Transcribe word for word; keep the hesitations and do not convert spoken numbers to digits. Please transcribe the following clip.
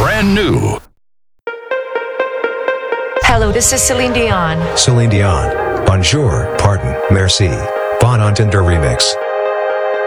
brand new. Hello, this is Celine Dion. Celine Dion. Bonjour, pardon, merci. Bon Entendre remix.